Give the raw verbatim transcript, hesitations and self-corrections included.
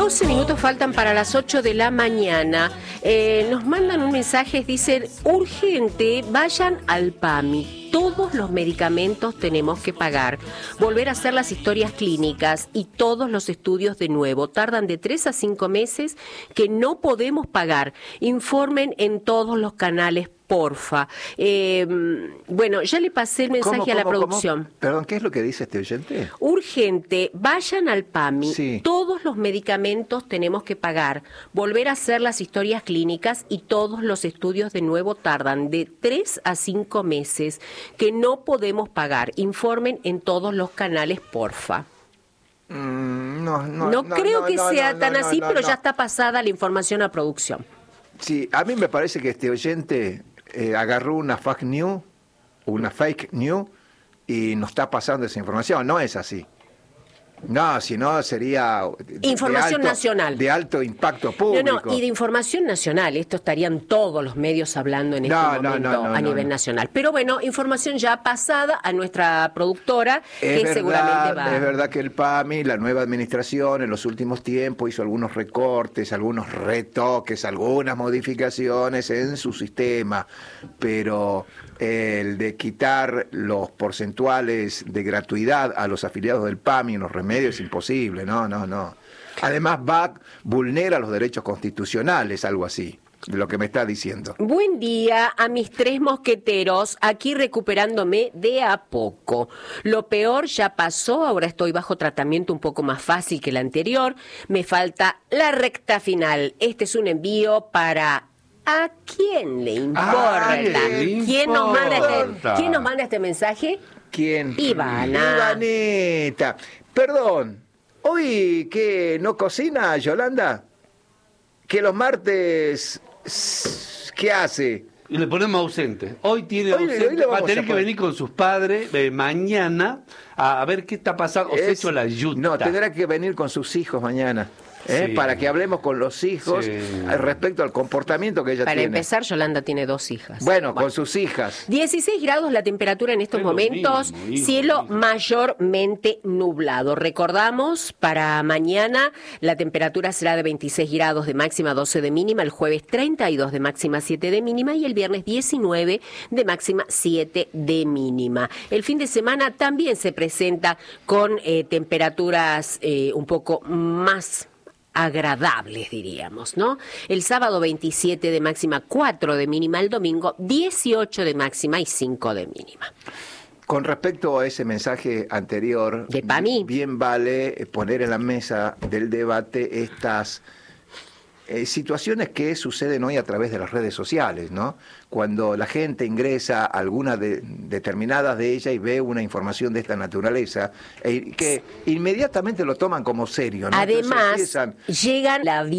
doce minutos faltan para las ocho de la mañana. Eh, nos mandan un mensaje, dicen, urgente, vayan al PAMI. Todos los medicamentos tenemos que pagar. Volver a hacer las historias clínicas y todos los estudios de nuevo. Tardan de tres a cinco meses que no podemos pagar. Informen en todos los canales, porfa. Eh, bueno, ya le pasé el mensaje ¿Cómo, a la cómo, producción. ¿Cómo? Perdón, ¿qué es lo que dice este oyente? Urgente, vayan al PAMI. Sí. Todos los medicamentos tenemos que pagar. Volver a hacer las historias clínicas y todos los estudios de nuevo tardan de tres a cinco meses que no podemos pagar. Informen en todos los canales, porfa. Mm, no, no, No, no, creo no, que no, sea no, tan no, así, no, pero no. ya está pasada la información a producción. Sí, a mí me parece que este oyente eh, agarró una fake news, una fake news, y nos está pasando esa información. No es así. No, si no sería de, Información de alto, nacional. de alto impacto público. No, no, y de información nacional. Esto estarían todos los medios hablando en No, este no, momento no, no, a no, nivel no. nacional. Pero bueno, información ya pasada a nuestra productora, Es que verdad, seguramente va... es verdad que el PAMI, la nueva administración, en los últimos tiempos hizo algunos recortes, algunos retoques, algunas modificaciones en su sistema, pero el de quitar los porcentuales de gratuidad a los afiliados del PAMI en los remedios es imposible, no, no, no. Además, B A C vulnera los derechos constitucionales, algo así, de lo que me está diciendo. Buen día a mis tres mosqueteros, aquí recuperándome de a poco. Lo peor ya pasó, ahora estoy bajo tratamiento un poco más fácil que el anterior. Me falta la recta final. Este es un envío para... ¿A quién le importa? ¿A quién le ¿Quién nos manda este, importa? ¿Quién nos manda este mensaje? ¿Quién? Ivana. Ivanita. Perdón, ¿hoy qué no cocina Yolanda? ¿Que los martes qué hace? Y le ponemos ausente. Hoy tiene Hoy- ausente. hoy le Va a vamos tener a que poner- venir con sus padres eh, mañana a, a ver qué está pasando. Os he Es- hecho la yuta. No, tendrá que venir con sus hijos mañana. ¿eh? Sí. Para que hablemos con los hijos Sí. eh, respecto al comportamiento que ella Para tiene. empezar, Yolanda tiene dos hijas. Bueno, con sus hijas. dieciséis grados la temperatura en estos Es lo momentos, mismo, hijo, cielo mismo. mayormente nublado. Recordamos, para mañana la temperatura será de veintiséis grados de máxima, doce de mínima, el jueves treinta y dos de máxima, siete de mínima y el viernes diecinueve de máxima, siete de mínima. El fin de semana también se presenta con eh, temperaturas eh, un poco más agradables, diríamos, ¿no? El sábado veintisiete de máxima, cuatro de mínima, el domingo dieciocho de máxima y cinco de mínima. Con respecto a ese mensaje anterior, ¿De PAMI? bien vale poner en la mesa del debate estas eh, situaciones que suceden hoy a través de las redes sociales, ¿no? Cuando la gente ingresa a alguna de, determinadas de ellas y ve una información de esta naturaleza, eh, que inmediatamente lo toman como serio, ¿no? Entonces Además, empiezan- llegan la